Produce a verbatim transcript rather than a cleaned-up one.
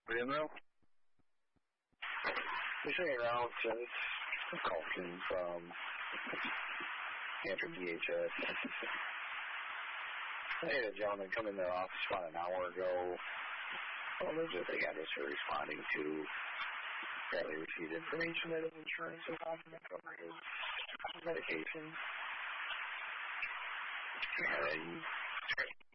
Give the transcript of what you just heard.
William? We're saying out since Calkins from Cantor D H S. I had a gentleman come in their office about an hour ago. Well, this is what they got us for responding to. Apparently received information that his insurance was not going to cover his medication. And